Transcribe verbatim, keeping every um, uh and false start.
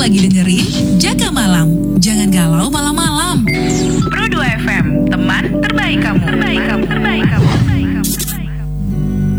lagi dengerin Jaga Malam. Jangan galau malam-malam. Pro dua F M, teman terbaik kamu. Terbaik kamu. Terbaik kamu.